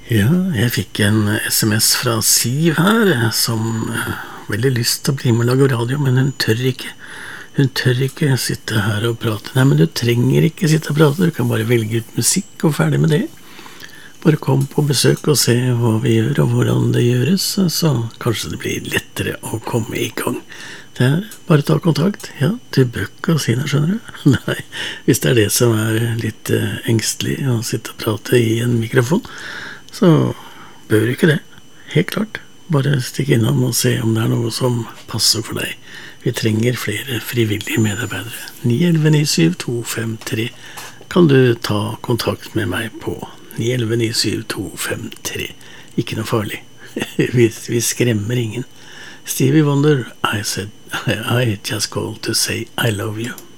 Ja, jeg fikk en SMS fra Siv her, som veldig lyst til å bli med og lage radio, men hun tør ikke. Hun tør ikke sitte her og prate. Nei, men du trenger ikke sitte og prate, du kan bare velge ut musikk og ferdig med det. Bare kom på besøk og se hva vi gjør og hvordan det gjøres, så kanskje det blir lettere å komme i gang. Det er bare ta kontakt. Ja, du bør ikke si det, skjønner du? Nei, hvis det er det som er litt engstelig å sitte og prate i en mikrofon, så bør ikke det. Helt klart. Bare stikk innom og se om det er noe som passer for deg. Vi trenger flere frivillige medarbeidere. 911-97253 kan du ta kontakt med meg på 911-97253. Ikke noe farlig. vi skremmer ingen. Stevie Wonder, I just called to say I love you.